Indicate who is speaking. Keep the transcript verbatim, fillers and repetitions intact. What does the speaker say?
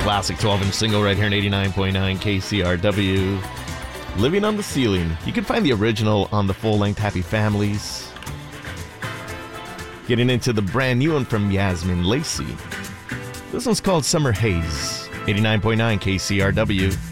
Speaker 1: classic twelve-inch single right here in eighty-nine point nine K C R W. Living on the Ceiling. You can find the original on the full-length Happy Families. Getting into the brand new one from Yasmin Lacey. This one's called Summer Haze. eighty-nine point nine K C R W.